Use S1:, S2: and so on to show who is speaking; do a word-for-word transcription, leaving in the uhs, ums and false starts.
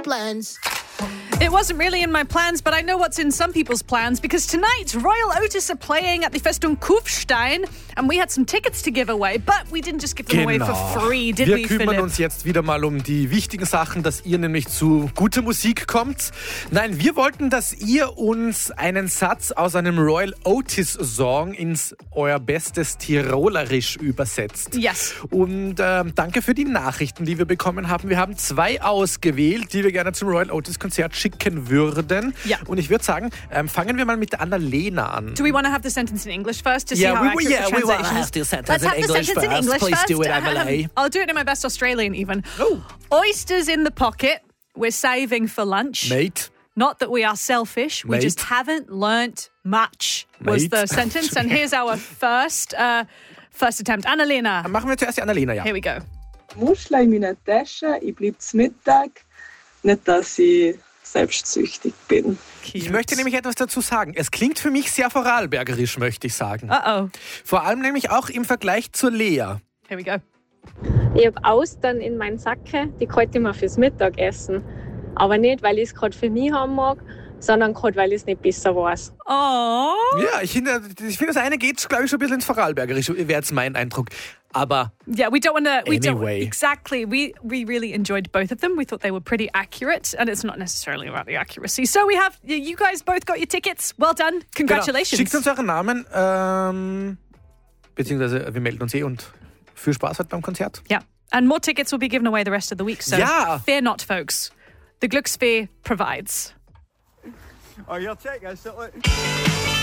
S1: plans.
S2: It wasn't really in my plans, but I know what's in some people's plans because tonight Royal Otis are playing at the Festung Kufstein and we had some tickets to give away, but we didn't just give them
S3: Genau.
S2: away for free, did
S3: wir
S2: we,
S3: kümmern
S2: Philipp?
S3: uns jetzt wieder mal um die wichtigen Sachen, dass ihr nämlich zu guter Musik kommt. Nein, wir wollten, dass ihr uns einen Satz aus einem Royal Otis Song ins euer bestes Tirolerisch übersetzt.
S2: Yes.
S3: Und ähm, danke für die Nachrichten, die wir bekommen haben. Wir haben zwei ausgewählt, die wir gerne zum Royal Otis Konzert schicken würden.
S2: Ja.
S3: Und ich würde sagen, ähm, fangen wir mal mit Annalena an.
S2: Do we want to have the sentence in English first to see
S3: Yeah,
S2: how
S3: we-
S2: accurate
S3: yeah,
S2: the
S3: we wanna
S2: translation
S3: have
S2: is?
S3: the sentence
S2: Let's
S3: in
S2: have the
S3: English
S2: sentence in
S3: first.
S2: English
S3: Please
S2: first.
S3: do it, Emily.
S2: Um, I'll do it in my best Australian even.
S3: Oh.
S2: Oysters in the pocket. We're saving for lunch.
S3: Mate.
S2: Not that we are selfish, we
S3: Mate.
S2: just haven't learnt much, was
S3: Mate.
S2: the sentence. And here's our first uh, first attempt. Annalena,
S3: Machen wir zuerst die Annalena, ja.
S2: here we go.
S4: Muschel in meiner Tasche, ich bleib zum Mittag. Nicht, dass ich selbstsüchtig bin.
S3: Ich möchte nämlich etwas dazu sagen. Es klingt für mich sehr vorarlbergerisch, möchte ich sagen.
S2: Uh-oh.
S3: Vor allem nämlich auch im Vergleich zur Lea.
S2: Here we go.
S5: Ich habe Austern in meinen Sacke, die kann ich mir fürs Mittagessen. Aber nicht, weil ich es gerade für mich haben mag, sondern gerade, weil ich es nicht besser weiß.
S2: Oh.
S3: Ja, ich finde, ich finde das eine geht, glaube ich, schon ein bisschen ins Vorarlbergerische, wäre jetzt mein Eindruck. Aber
S2: Yeah, we don't want to. We
S3: Anyway.
S2: don't exactly. We we really enjoyed both of them. We thought they were pretty accurate, and it's not necessarily about the accuracy. So we have you guys both got your tickets. Well done. Congratulations.
S3: Genau, schickt uns euren Namen, ähm, beziehungsweise wir melden uns eh und viel Spaß heute beim Konzert.
S2: Yeah, and more tickets will be given away the rest of the week. So
S3: Yeah.
S2: fear not, folks. The Glücksfee provides.
S6: Oh, you'll take us.